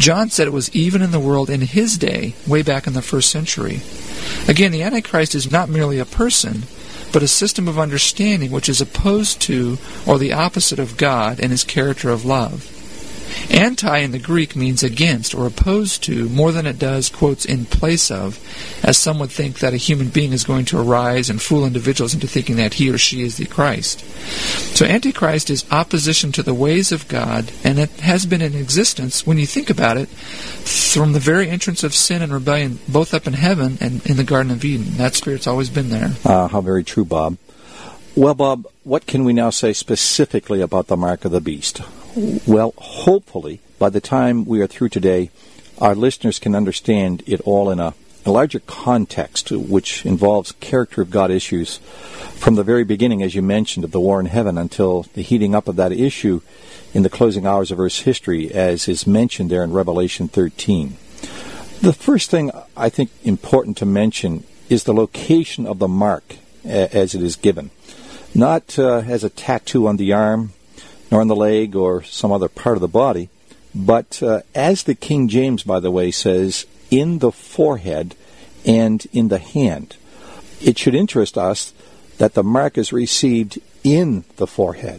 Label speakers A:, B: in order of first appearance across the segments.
A: John said it was even in the world in his day, way back in the 1st century. Again, the Antichrist is not merely a person, but a system of understanding which is opposed to or the opposite of God and his character of love. Anti in the Greek means against or opposed to more than it does, quotes, in place of, as some would think that a human being is going to arise and fool individuals into thinking that he or she is the Christ. So Antichrist is opposition to the ways of God, and it has been in existence, when you think about it, from the very entrance of sin and rebellion, both up in heaven and in the Garden of Eden. That spirit's always been there.
B: How very true, Bob. Well, Bob, what can we now say specifically about the mark of the beast? Well, hopefully, by the time we are through today, our listeners can understand it all in a larger context, which involves character of God issues from the very beginning, as you mentioned, of the war in heaven until the heating up of that issue in the closing hours of Earth's history, as is mentioned there in Revelation 13. The first thing I think important to mention is the location of the mark as it is given. Not as a tattoo on the arm, nor on the leg or some other part of the body, but as the King James, by the way, says, in the forehead and in the hand. It should interest us that the mark is received in the forehead.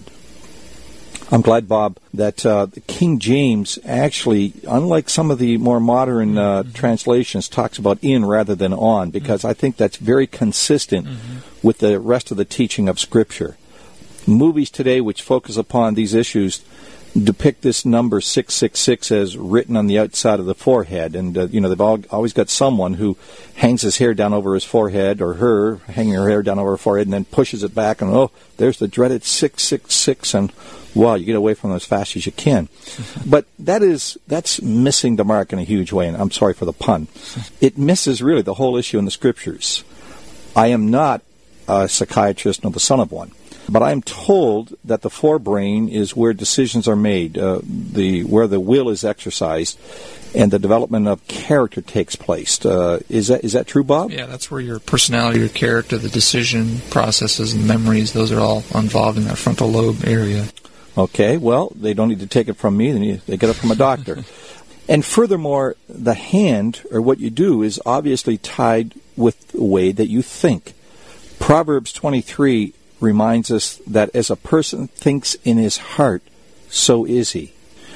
B: I'm glad, Bob, that King James actually, unlike some of the more modern translations, talks about in rather than on, because I think that's very consistent with the rest of the teaching of Scripture. Movies today which focus upon these issues depict this number 666 as written on the outside of the forehead. And, they've always got someone who hangs his hair down over his forehead, or her hanging her hair down over her forehead, and then pushes it back, and, oh, there's the dreaded 666, and, wow, you get away from them as fast as you can. But that's missing the mark in a huge way, and I'm sorry for the pun. It misses, really, the whole issue in the Scriptures. I am not a psychiatrist nor the son of one. But I'm told that the forebrain is where decisions are made, where the will is exercised, and the development of character takes place. Is that true, Bob?
A: Yeah, that's where your personality, your character, the decision processes, and memories, those are all involved in that frontal lobe area.
B: Okay, well, they don't need to take it from me. They get it from a doctor. And furthermore, the hand, or what you do, is obviously tied with the way that you think. Proverbs 23 reminds us that as a person thinks in his heart, so is he.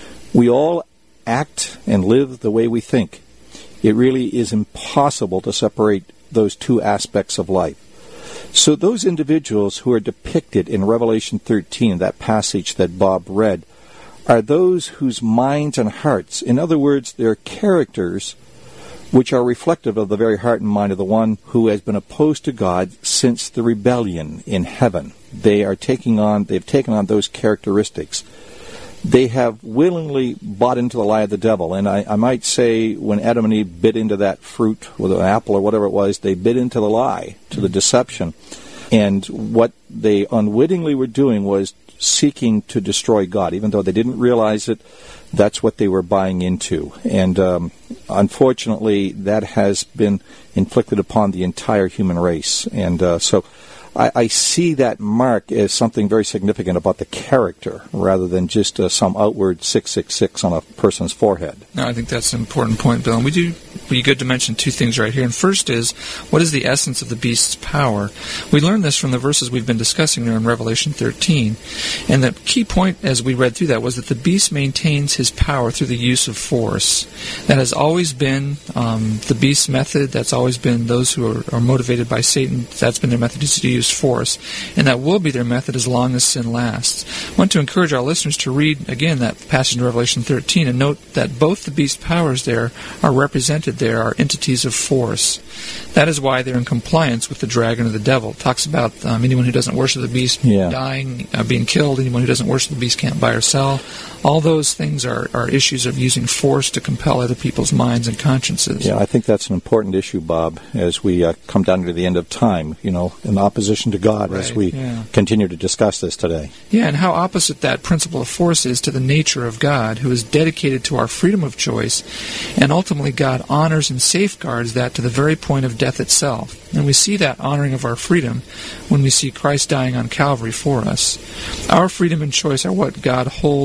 B: We all act and live the way we think. It really is impossible to separate those two aspects of life. So those individuals who are depicted in Revelation 13, that passage that Bob read, are those whose minds and hearts, in other words, their characters, which are reflective of the very heart and mind of the one who has been opposed to God since the rebellion in heaven. They've taken on those characteristics. They have willingly bought into the lie of the devil. And I might say when Adam and Eve bit into that fruit, with an apple or whatever it was, they bit into the lie, to the deception. And what they unwittingly were doing was seeking to destroy God. Even though they didn't realize it, that's what they were buying into. And unfortunately, that has been inflicted upon the entire human race. And so I see that mark as something very significant about the character rather than just some outward 666 on a person's forehead.
A: No, I think that's an important point, Bill. And we do be good to mention two things right here. And first is, what is the essence of the beast's power? We learned this from the verses we've been discussing there in Revelation 13. And the key point as we read through that was that the beast maintains his power through the use of force. That has always been the beast's method. That's always been those who are motivated by Satan. That's been their method, is to use force. And that will be their method as long as sin lasts. I want to encourage our listeners to read, again, that passage in Revelation 13 and note that both the beast's powers there are represented there, are entities of force. That is why they're in compliance with the dragon or the devil. It talks about anyone who doesn't worship the beast dying, being killed. Anyone who doesn't worship the beast can't buy or sell. All those things are issues of using force to compel other people's minds and consciences.
B: Yeah, I think that's an important issue, Bob, as we come down to the end of time, in opposition to God, right, as we continue to discuss this today.
A: Yeah, and how opposite that principle of force is to the nature of God, who is dedicated to our freedom of choice, and ultimately God honors and safeguards that to the very point of death itself. And we see that honoring of our freedom when we see Christ dying on Calvary for us. Our freedom and choice are what God holds in utmost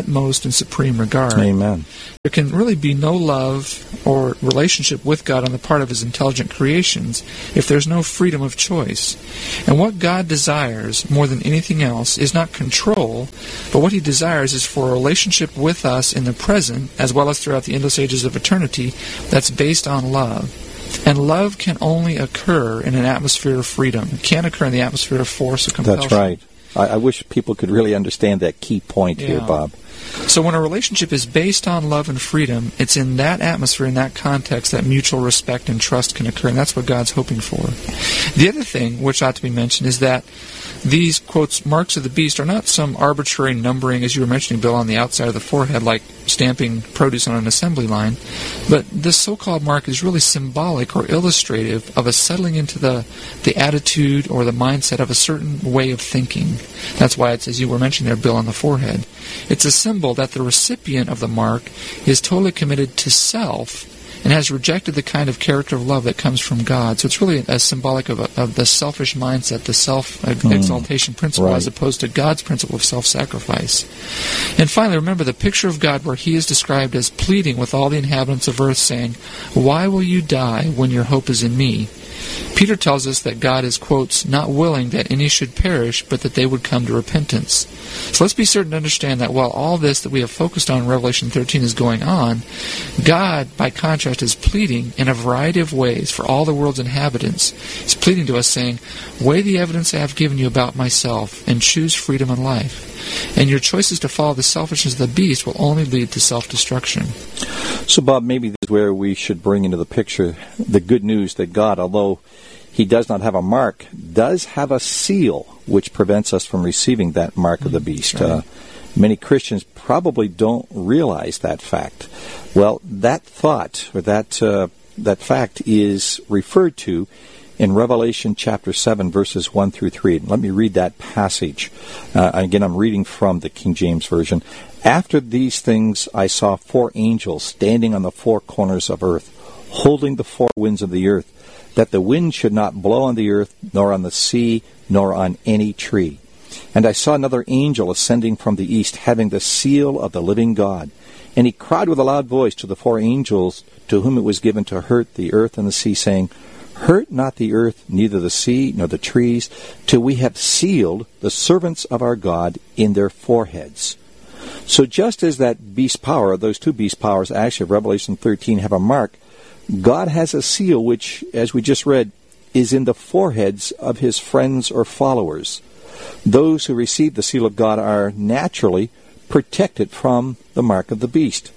A: utmost and supreme regard.
B: Amen.
A: There can really be no love or relationship with God on the part of His intelligent creations if there's no freedom of choice. And what God desires more than anything else is not control, but what He desires is for a relationship with us in the present, as well as throughout the endless ages of eternity, that's based on love. And love can only occur in an atmosphere of freedom. It can't occur in the atmosphere of force or compulsion.
B: That's right. I wish people could really understand that key point here, Bob.
A: So when a relationship is based on love and freedom, it's in that atmosphere, in that context, that mutual respect and trust can occur, and that's what God's hoping for. The other thing which ought to be mentioned is that these, quotes, marks of the beast are not some arbitrary numbering, as you were mentioning, Bill, on the outside of the forehead, like stamping produce on an assembly line. But this so-called mark is really symbolic or illustrative of a settling into the attitude or the mindset of a certain way of thinking. That's why it's, as you were mentioning there, Bill, on the forehead. It's a symbol that the recipient of the mark is totally committed to self and has rejected the kind of character of love that comes from God. So it's really a symbolic of the selfish mindset, the self-exaltation principle, as opposed to God's principle of self-sacrifice. And finally, remember the picture of God where He is described as pleading with all the inhabitants of earth, saying, "Why will you die when your hope is in me?" Peter tells us that God is, quotes, not willing that any should perish, but that they would come to repentance. So let's be certain to understand that while all this that we have focused on in Revelation 13 is going on, God, by contrast, is pleading in a variety of ways for all the world's inhabitants. He's pleading to us, saying, weigh the evidence I have given you about myself, and choose freedom and life. And your choices to follow the selfishness of the beast will only lead to self-destruction.
B: So, Bob, maybe this is where we should bring into the picture the good news that God, although He does not have a mark, does have a seal which prevents us from receiving that mark of the beast.
A: Right.
B: Many Christians probably don't realize that fact. Well, that thought, or that fact is referred to in Revelation chapter 7, verses 1 through 3. Let me read that passage. Again, I'm reading from the King James Version. After these things I saw 4 angels standing on the 4 corners of earth, holding the 4 winds of the earth, that the wind should not blow on the earth, nor on the sea, nor on any tree. And I saw another angel ascending from the east, having the seal of the living God. And he cried with a loud voice to the 4 angels to whom it was given to hurt the earth and the sea, saying, Hurt not the earth, neither the sea, nor the trees, till we have sealed the servants of our God in their foreheads. So just as that beast power, those 2 beast powers, actually of Revelation 13, have a mark, God has a seal which, as we just read, is in the foreheads of His friends or followers. Those who receive the seal of God are naturally protected from the mark of the beast.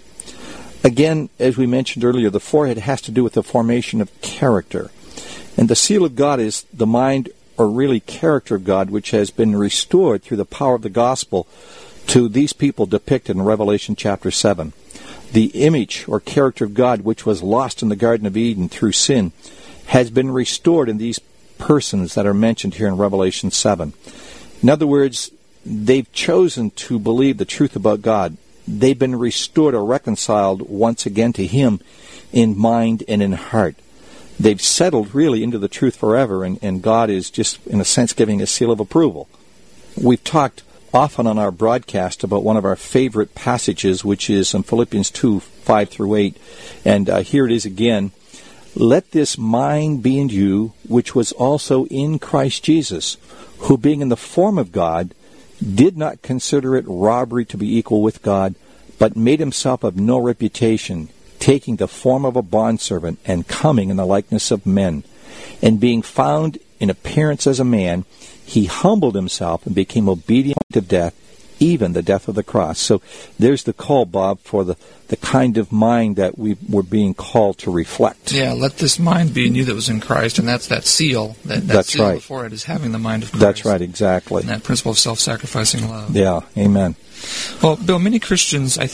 B: Again, as we mentioned earlier, the forehead has to do with the formation of character. And the seal of God is the mind, or really character of God, which has been restored through the power of the gospel to these people depicted in Revelation chapter 7. The image or character of God, which was lost in the Garden of Eden through sin, has been restored in these persons that are mentioned here in Revelation 7. In other words, they've chosen to believe the truth about God. They've been restored or reconciled once again to Him in mind and in heart. They've settled really into the truth forever, and God is just, in a sense, giving a seal of approval. We've talked often on our broadcast about one of our favorite passages, which is in Philippians 2, 5 through 8. And here it is again. Let this mind be in you, which was also in Christ Jesus, who being in the form of God, did not consider it robbery to be equal with God, but made Himself of no reputation, taking the form of a bondservant, and coming in the likeness of men. And being found in appearance as a man, He humbled Himself and became obedient to death, even the death of the cross. So there's the call, Bob, for the kind of mind that we were being called to reflect.
A: Yeah, let this mind be in you that was in Christ, and that's that seal. That seal
B: right.
A: Before it is having the mind of Christ.
B: That's right, exactly.
A: And that principle of self-sacrificing love.
B: Yeah, amen.
A: Well, Bill, many Christians, I think,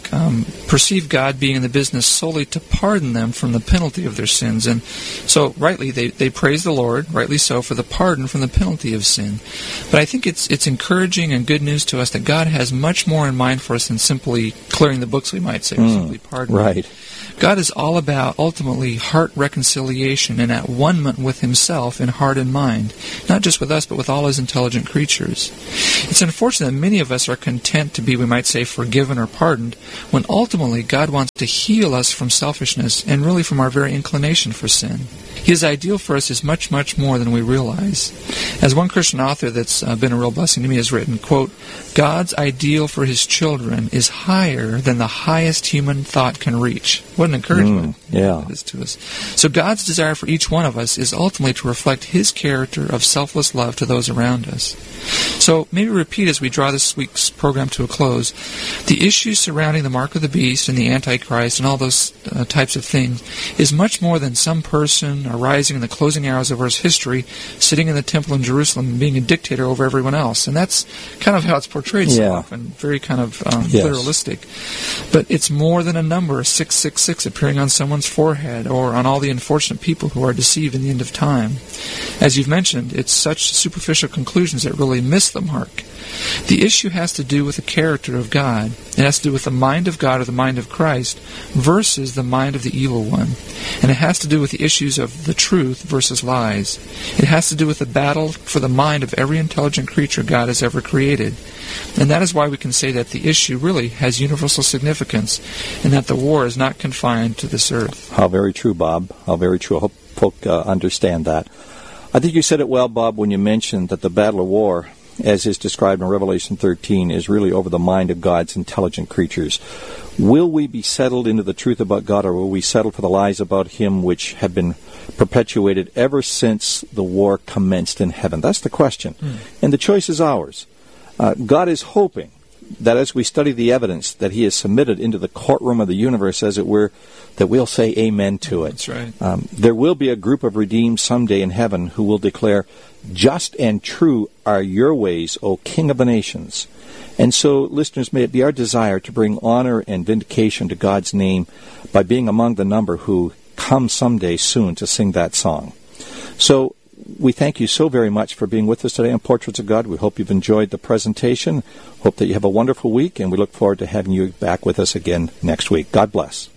A: perceive God being in the business solely to pardon them from the penalty of their sins. And so, rightly, they praise the Lord, rightly so, for the pardon from the penalty of sin. But I think it's encouraging and good news to us that God has much more in mind for us than simply clearing the books, we might say, or simply pardoning.
B: Right.
A: God is all about, ultimately, heart reconciliation and at one-ment with Himself in heart and mind, not just with us, but with all His intelligent creatures. It's unfortunate that many of us are content to be, we might say, forgiven or pardoned, when ultimately God wants to heal us from selfishness and really from our very inclination for sin. His ideal for us is much, much more than we realize. As one Christian author that's been a real blessing to me has written, quote, God's ideal for His children is higher than the highest human thought can reach. What an encouragement that is to us. So God's desire for each one of us is ultimately to reflect His character of selfless love to those around us. So maybe repeat as we draw this week's program to a close. The issues surrounding the mark of the beast and the Antichrist and all those types of things is much more than some person arising in the closing hours of Earth's history, sitting in the temple in Jerusalem and being a dictator over everyone else. And that's kind of how it's portrayed so often, very kind of pluralistic. But it's more than a number, 666, appearing on someone's forehead or on all the unfortunate people who are deceived in the end of time. As you've mentioned, it's such superficial conclusions that really miss the mark. The issue has to do with the character of God. It has to do with the mind of God or the mind of Christ versus the mind of the evil one. And it has to do with the issues of the truth versus lies. It has to do with the battle for the mind of every intelligent creature God has ever created. And that is why we can say that the issue really has universal significance and that the war is not confined to this earth.
B: How very true, Bob. How very true. I hope folk understand that. I think you said it well, Bob, when you mentioned that the battle of war, as is described in Revelation 13, is really over the mind of God's intelligent creatures. Will we be settled into the truth about God, or will we settle for the lies about Him which have been perpetuated ever since the war commenced in heaven? That's the question. And the choice is ours. God is hoping that as we study the evidence that He has submitted into the courtroom of the universe, as it were, that we'll say amen to it.
A: That's right.
B: There will be a group of redeemed someday in heaven who will declare, just and true are your ways, O King of the nations. And so, listeners, may it be our desire to bring honor and vindication to God's name by being among the number who come someday soon to sing that song. So, we thank you so very much for being with us today on Portraits of God. We hope you've enjoyed the presentation. Hope that you have a wonderful week, and we look forward to having you back with us again next week. God bless.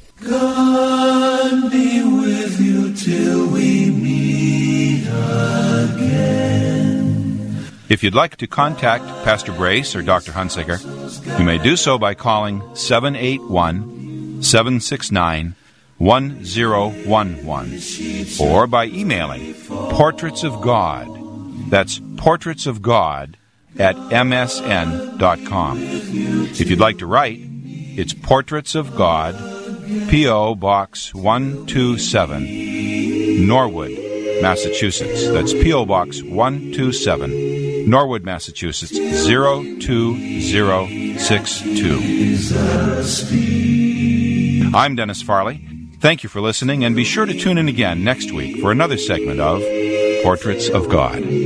C: God be with you till we meet again.
D: If you'd like to contact Pastor Brace or Dr. Hunsaker, you may do so by calling 781-769-1011 or by emailing Portraits of God. That's Portraits of God at msn.com. If you'd like to write, it's Portraits of God, P.O. Box 127, Norwood, Massachusetts. That's P.O. Box 127, Norwood, Massachusetts, 02062. I'm Dennis Farley. Thank you for listening, and be sure to tune in again next week for another segment of Portraits of God.